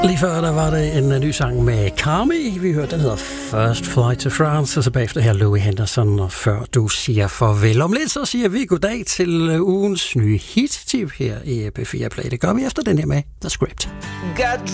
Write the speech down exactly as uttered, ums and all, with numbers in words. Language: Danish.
Lige før der var det en ny sang med Carmi. Vi hørte, den hedder First Flight to France, og så bagefter her Louis Henderson, og før du siger farvel. Om lidt så siger vi goddag til ugens nye hit-tip her i P fire Play. Det gør vi efter den her med The Script.